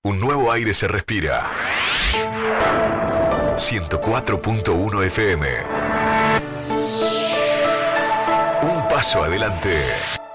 Un nuevo aire se respira. 104.1 FM. Un paso adelante.